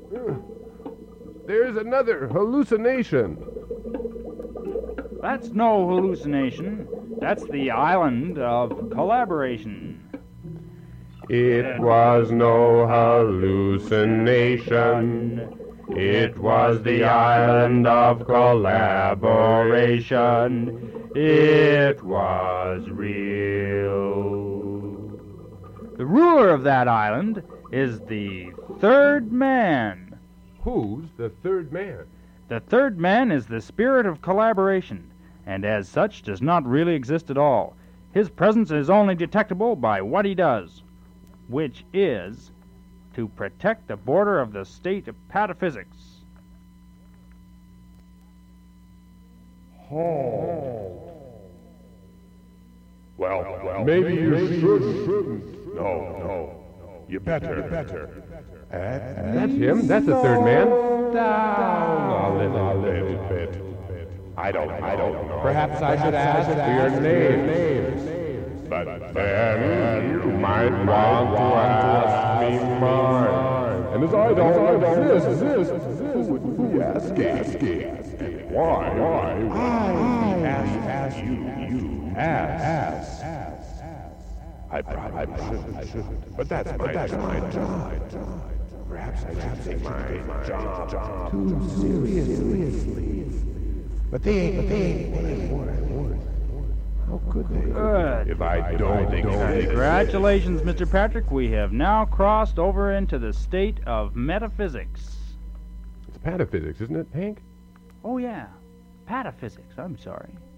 There's another hallucination. That's no hallucination. That's the island of collaboration. It was no hallucination. It was the island of collaboration. It was real. The ruler of that island is the third man. Who's the third man? The third man is the spirit of collaboration, and as such does not really exist at all. His presence is only detectable by what he does, which is to protect the border of the state of pataphysics. Well, Maybe you shouldn't. no. You better. That's him. That's the third man. Down a little bit. I don't know. Perhaps I should ask for your names. But then you might want to ask me mine. And as I don't exist, who would be asking? Why? I ask you. Ask. I probably shouldn't. But that's my job. Perhaps I should say my job. Too seriously. But they ain't what I want. How could they? Good. If I don't exist. Congratulations, Mr. Patrick. We have now crossed over into the state of metaphysics. It's pataphysics, isn't it, Hank? Oh, yeah. Pataphysics. I'm sorry.